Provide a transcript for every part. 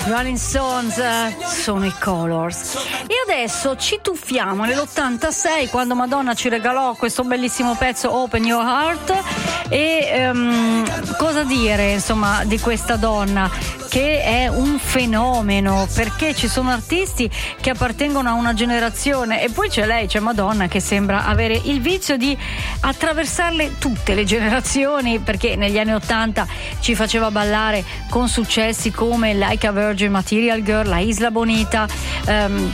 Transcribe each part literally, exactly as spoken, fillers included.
Rolling Stones sono i Colors. E adesso ci tuffiamo nell'ottantasei, quando Madonna ci regalò questo bellissimo pezzo Open Your Heart. E um, cosa dire insomma di questa donna, che è un fenomeno, perché ci sono artisti che appartengono a una generazione e poi c'è lei, c'è Madonna, che sembra avere il vizio di attraversarle tutte le generazioni, perché negli anni ottanta ci faceva ballare con successi come Like a Virgin, Material Girl, La Isla Bonita. um,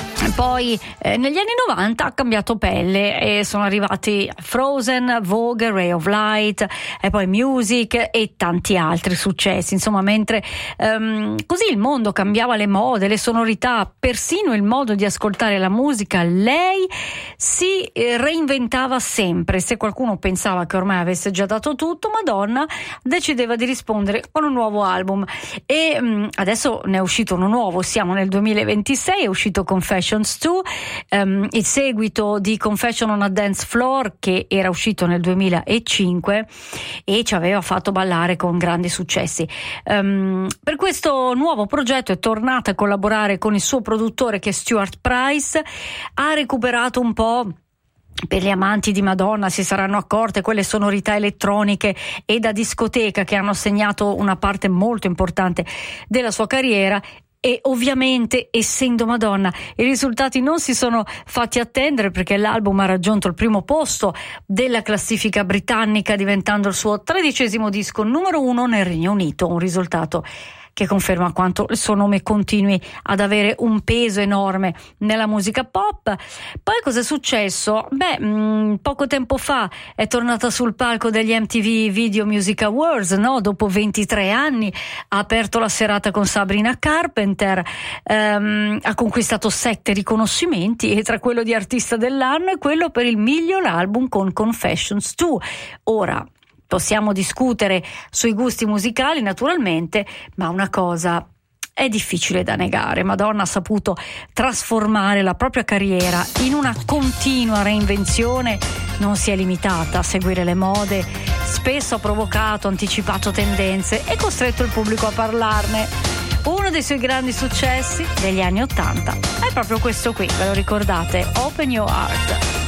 Poi eh, negli anni novanta ha cambiato pelle e sono arrivati Frozen, Vogue, Ray of Light e poi Music e tanti altri successi. Insomma, mentre um, così il mondo cambiava, le mode, le sonorità, persino il modo di ascoltare la musica, lei si eh, reinventava sempre. Se qualcuno pensava che ormai avesse già dato tutto, Madonna decideva di rispondere con un nuovo album. E um, adesso ne è uscito uno nuovo, siamo nel duemilaventisei, è uscito Confessions due, um, il seguito di Confession on a Dance Floor, che era uscito nel duemilacinque e ci aveva fatto ballare con grandi successi. Um, per questo nuovo progetto è tornata a collaborare con il suo produttore, che è Stuart Price. Ha recuperato un po', per gli amanti di Madonna si saranno accorte, quelle sonorità elettroniche e da discoteca che hanno segnato una parte molto importante della sua carriera. E ovviamente, essendo Madonna, i risultati non si sono fatti attendere, perché l'album ha raggiunto il primo posto della classifica britannica, diventando il suo tredicesimo disco numero uno nel Regno Unito, un risultato che conferma quanto il suo nome continui ad avere un peso enorme nella musica pop. Poi cosa è successo? Beh, mh, poco tempo fa è tornata sul palco degli M T V Video Music Awards, no? Dopo ventitré anni ha aperto la serata con Sabrina Carpenter, ehm, ha conquistato sette riconoscimenti, e tra quello di artista dell'anno e quello per il miglior album con Confessions due. Ora, possiamo discutere sui gusti musicali naturalmente, ma una cosa è difficile da negare: Madonna ha saputo trasformare la propria carriera in una continua reinvenzione, non si è limitata a seguire le mode, spesso ha provocato, anticipato tendenze e costretto il pubblico a parlarne. Uno dei suoi grandi successi degli anni ottanta è proprio questo qui, ve lo ricordate? Open Your Heart.